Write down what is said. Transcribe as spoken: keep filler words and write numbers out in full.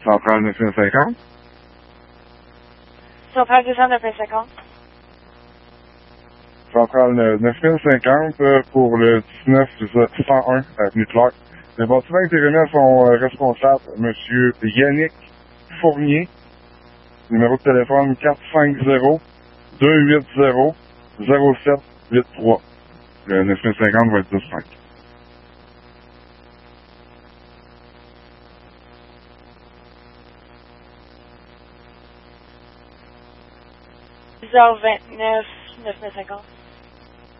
Centrale neuf mille cinquante. Centrale deux cent neuf mille cinquante. Centrale neuf mille cinquante euh, pour le dix-neuf cent un avenue Clark. Le bâtiment a été remis à son euh, responsable, M. Yannick Fournier. Numéro de téléphone quatre cinq zéro, deux huit zéro, zéro sept huit trois. Le neuf mille cinquante va être dix cinq. dix heures vingt-neuf, neuf mille cinquante.